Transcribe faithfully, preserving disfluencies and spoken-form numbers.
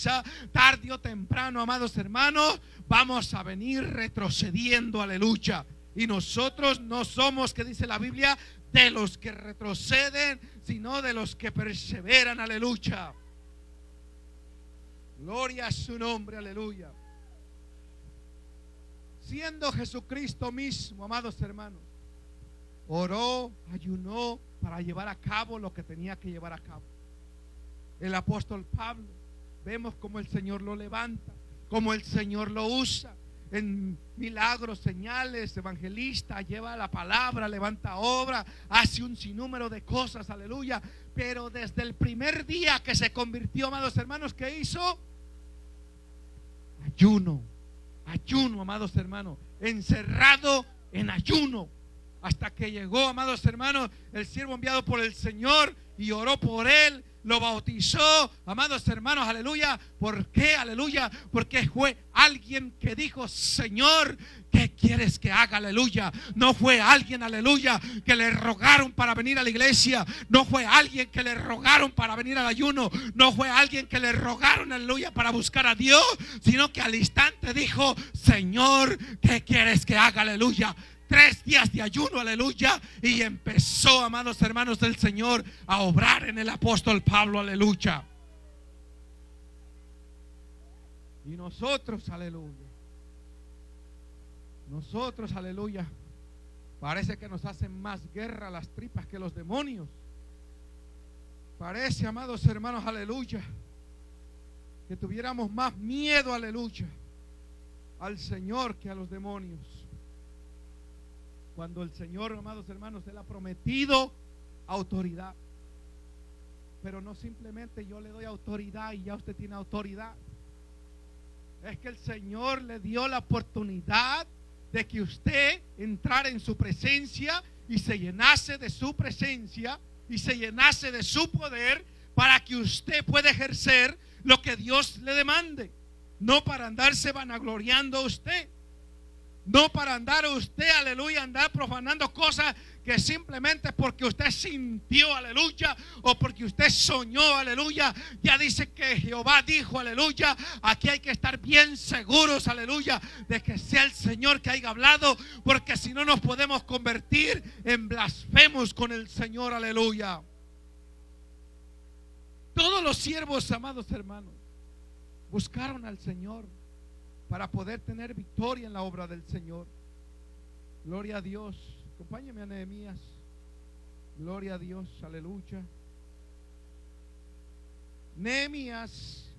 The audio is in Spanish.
fuerza, tarde o temprano, amados hermanos, vamos a venir retrocediendo, aleluya. Y nosotros no somos, que dice la Biblia, de los que retroceden, sino de los que perseveran, aleluya. Gloria a su nombre, aleluya. Siendo Jesucristo mismo, amados hermanos, oró, ayunó para llevar a cabo lo que tenía que llevar a cabo. El apóstol Pablo, vemos como el Señor lo levanta, como el Señor lo usa en milagros, señales, evangelista, lleva la palabra, levanta obra, hace un sinnúmero de cosas, aleluya. Pero desde el primer día que se convirtió, amados hermanos, ¿qué hizo? Ayuno, ayuno, amados hermanos, encerrado en ayuno, hasta que llegó, amados hermanos, el siervo enviado por el Señor y oró por él, lo bautizó, amados hermanos, aleluya. ¿Por qué? Aleluya, porque fue alguien que dijo: Señor, ¿qué quieres que haga? Aleluya. No fue alguien, aleluya, que le rogaron para venir a la iglesia. No fue alguien que le rogaron para venir al ayuno. No fue alguien que le rogaron, aleluya, para buscar a Dios, sino que al instante dijo: Señor, ¿qué quieres que haga? Aleluya. Tres días de ayuno, aleluya. Y empezó, amados hermanos del Señor, a obrar en el apóstol Pablo, aleluya. Y nosotros, aleluya, nosotros, aleluya, parece que nos hacen más guerra las tripas que los demonios. Parece, amados hermanos, aleluya, que tuviéramos más miedo, aleluya, al Señor que a los demonios. Cuando el Señor, amados hermanos, Él ha prometido autoridad. Pero no simplemente yo le doy autoridad y ya usted tiene autoridad. Es que el Señor le dio la oportunidad de que usted entrara en su presencia y se llenase de su presencia y se llenase de su poder, para que usted pueda ejercer lo que Dios le demande. No para andarse vanagloriando a usted. No para andar usted, aleluya, andar profanando cosas que simplemente porque usted sintió, aleluya, o porque usted soñó, aleluya. Ya dice que Jehová dijo, aleluya. Aquí hay que estar bien seguros, aleluya, de que sea el Señor que haya hablado, porque si no nos podemos convertir en blasfemos con el Señor, aleluya. Todos los siervos, amados hermanos, buscaron al Señor para poder tener victoria en la obra del Señor. Gloria a Dios. Acompáñeme a Nehemías. Gloria a Dios, aleluya. Nehemías